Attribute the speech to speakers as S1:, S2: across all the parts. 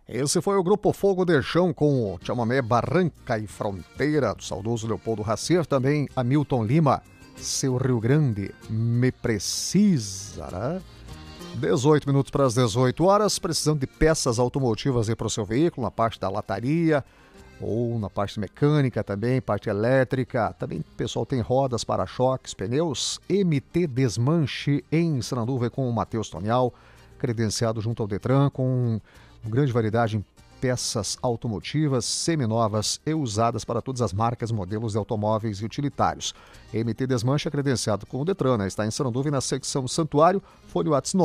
S1: Esse foi o Grupo Fogo de Chão com o chamamé Barranca e Fronteira, do saudoso Leopoldo Racer, também Hamilton Lima, Seu Rio Grande me precisa, né? 18 minutos para as 18 horas, precisando de peças automotivas para o seu veículo, na parte da lataria ou na parte mecânica também, parte elétrica. Também o pessoal tem rodas, para-choques, pneus. MT Desmanche em Sananduva com o Matheus Tonial, credenciado junto ao Detran, com uma grande variedade em peças automotivas, seminovas e usadas para todas as marcas, modelos de automóveis e utilitários. MT Desmanche é credenciado com o Detran, né? Está em Sananduva, na secção Santuário, fone WhatsApp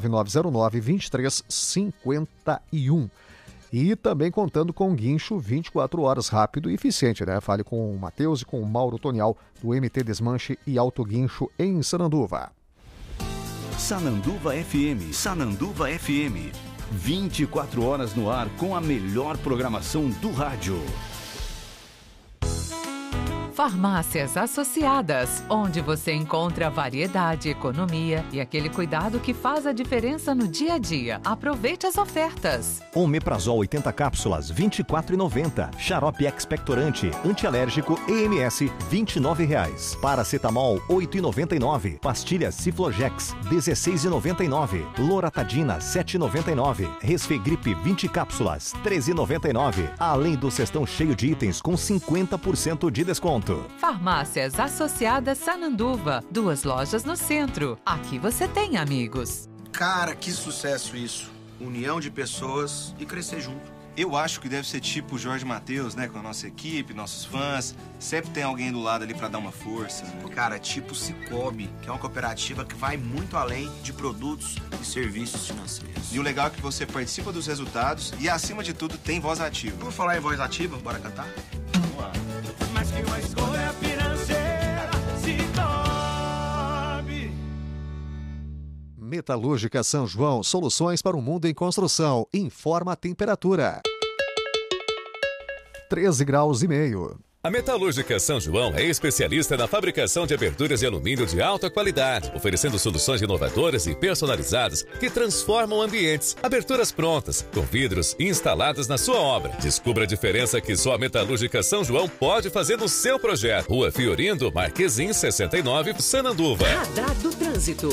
S1: 99909-2351. E também contando com guincho 24 horas, rápido e eficiente, né? Fale com o Matheus e com o Mauro Tonial, do MT Desmanche e Auto Guincho em Sananduva.
S2: Sananduva FM, Sananduva FM. 24 horas no ar com a melhor programação do rádio.
S3: Farmácias Associadas, onde você encontra variedade, economia e aquele cuidado que faz a diferença no dia a dia. Aproveite as ofertas.
S4: Omeprazol 80 cápsulas, R$ 24,90. Xarope expectorante, antialérgico EMS, R$ 29,00. Paracetamol, R$ 8,99. Pastilhas Ciflogex, R$ 16,99. Loratadina, R$ 7,99. Resfegripe 20 cápsulas, R$ 13,99. Além do cestão cheio de itens com 50% de desconto.
S3: Farmácias Associadas Sananduva, 2 lojas no centro. Aqui você tem amigos.
S5: Cara, que sucesso isso. União de pessoas e crescer junto.
S6: Eu acho que deve ser tipo o Jorge Mateus, né? Com a nossa equipe, nossos fãs. Sempre tem alguém do lado ali pra dar uma força, né?
S5: Cara, tipo Cicobi, que é uma cooperativa que vai muito além de produtos e serviços financeiros.
S6: E o legal é que você participa dos resultados e, acima de tudo, tem voz ativa.
S5: Vamos falar em voz ativa? Bora cantar?
S6: Vamos lá.
S7: Mas que uma escolha financeira se torne.
S1: Metalúrgica São João, soluções para o mundo em construção. Informa a temperatura. 13 graus e meio.
S8: A Metalúrgica São João é especialista na fabricação de aberturas de alumínio de alta qualidade, oferecendo soluções inovadoras e personalizadas que transformam ambientes. Aberturas prontas, com vidros instalados na sua obra. Descubra a diferença que só a Metalúrgica São João pode fazer no seu projeto. Rua Fiorindo, Marquesim 69, Sananduva.
S9: Radar do Trânsito.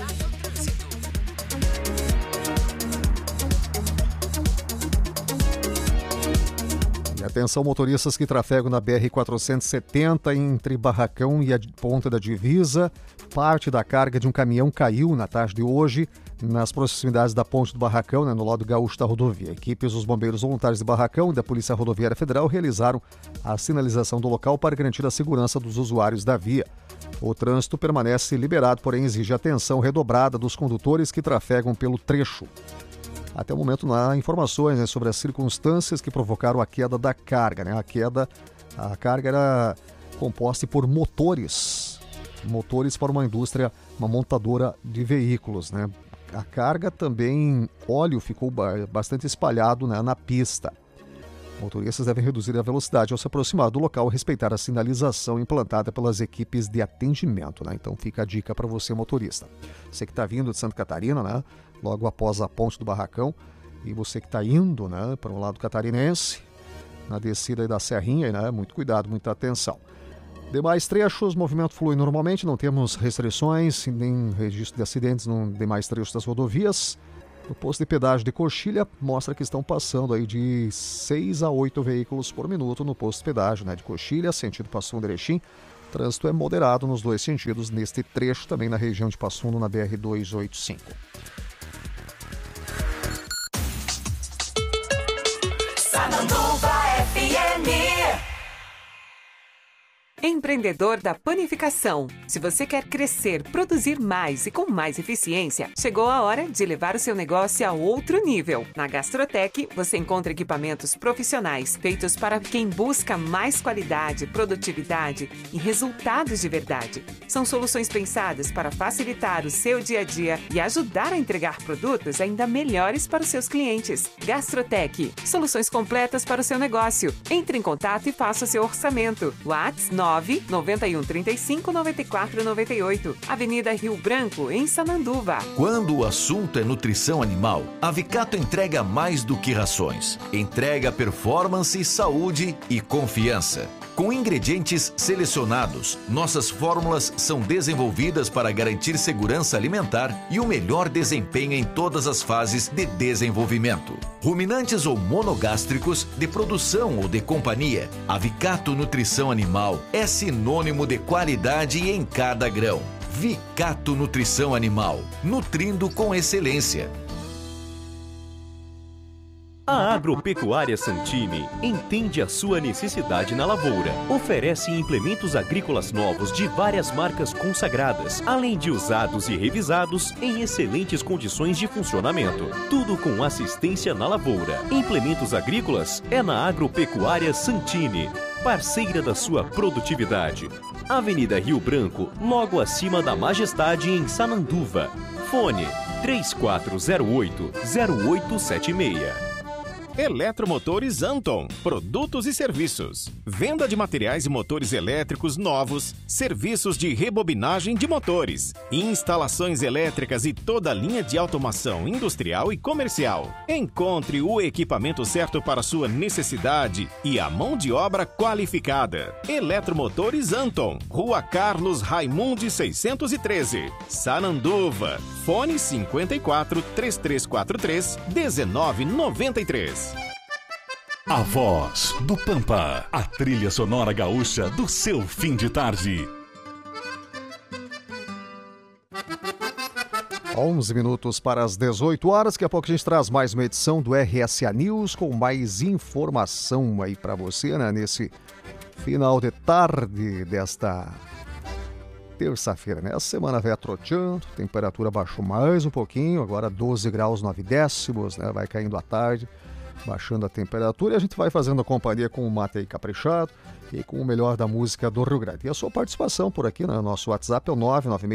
S1: Atenção, motoristas que trafegam na BR-470 entre Barracão e a Ponta da Divisa. Parte da carga de um caminhão caiu na tarde de hoje nas proximidades da Ponte do Barracão, no lado gaúcho da rodovia. Equipes dos bombeiros voluntários de Barracão e da Polícia Rodoviária Federal realizaram a sinalização do local para garantir a segurança dos usuários da via. O trânsito permanece liberado, porém exige atenção redobrada dos condutores que trafegam pelo trecho. Até o momento não há informações sobre as circunstâncias que provocaram a queda da carga. A carga era composta por motores para uma indústria, uma montadora de veículos. A carga também, óleo ficou bastante espalhado na pista. Motoristas devem reduzir a velocidade ao se aproximar do local e respeitar a sinalização implantada pelas equipes de atendimento. Então fica a dica para você, motorista. Você que está vindo de Santa Catarina, logo após a Ponte do Barracão, e você que está indo para o lado catarinense, na descida da Serrinha, muito cuidado, muita atenção. Demais trechos, movimento flui normalmente, não temos restrições, nem registro de acidentes nos demais trechos das rodovias. O posto de pedágio de Coxilha mostra que estão passando aí de 6 a 8 veículos por minuto no posto de pedágio de Coxilha, sentido Passo Fundo Erechim. O trânsito é moderado nos dois sentidos neste trecho, também na região de Passo Fundo, na BR-285.
S9: Sananduva FM. Empreendedor da panificação. Se você quer crescer, produzir mais e com mais eficiência, chegou a hora de levar o seu negócio a outro nível. Na Gastrotec, você encontra equipamentos profissionais feitos para quem busca mais qualidade, produtividade e resultados de verdade. São soluções pensadas para facilitar o seu dia a dia e ajudar a entregar produtos ainda melhores para os seus clientes. Gastrotec, soluções completas para o seu negócio. Entre em contato e faça o seu orçamento. WhatsApp 99135-9498. Avenida Rio Branco, em Sananduva.
S2: Quando o assunto é nutrição animal, a Vicato entrega mais do que rações. Entrega performance, saúde e confiança. Com ingredientes selecionados, nossas fórmulas são desenvolvidas para garantir segurança alimentar e o melhor desempenho em todas as fases de desenvolvimento. Ruminantes ou monogástricos, de produção ou de companhia, a Vicato Nutrição Animal é sinônimo de qualidade em cada grão. Vicato Nutrição Animal, nutrindo com excelência.
S10: A Agropecuária Santini entende a sua necessidade na lavoura. Oferece implementos agrícolas novos de várias marcas consagradas, além de usados e revisados em excelentes condições de funcionamento. Tudo com assistência na lavoura. Implementos agrícolas é na Agropecuária Santini, parceira da sua produtividade. Avenida Rio Branco, logo acima da Majestade, em Sananduva. Fone 3408-0876.
S11: Eletromotores Anton, produtos e serviços. Venda de materiais e motores elétricos novos, serviços de rebobinagem de motores, instalações elétricas e toda a linha de automação industrial e comercial. Encontre o equipamento certo para sua necessidade e a mão de obra qualificada. Eletromotores Anton, Rua Carlos Raimundi 613, Sananduva. Fone 54 3343 1993.
S12: A Voz do Pampa, a trilha sonora gaúcha do seu fim de tarde.
S1: 11 minutos para as 18 horas. Daqui a pouco a gente traz mais uma edição do RSA News com mais informação aí para você, né? Nesse final de tarde desta terça-feira, né? A semana vai atroteando, a temperatura baixou mais um pouquinho, agora 12 graus 9 décimos, né? Vai caindo à tarde, baixando a temperatura, e a gente vai fazendo a companhia com o Mate aí Caprichado e com o melhor da música do Rio Grande. E a sua participação por aqui, né? Nosso WhatsApp é o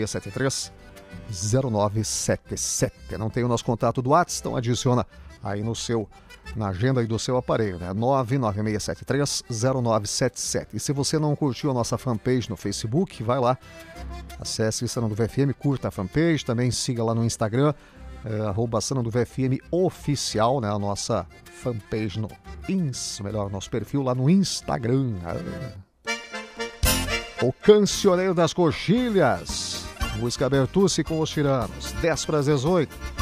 S1: 99673-0977. Não tem o nosso contato do WhatsApp, então adiciona aí na agenda aí do seu aparelho, né? 99673-0977. E se você não curtiu a nossa fanpage no Facebook, vai lá, acesse Sananduva FM, curta a fanpage, também siga lá no Instagram, @Sananduva FM Oficial, né? A nossa fanpage nosso perfil lá no Instagram. O Cancioneiro das Coxilhas, música Bertucci com os Tiranos, 10 para as 18.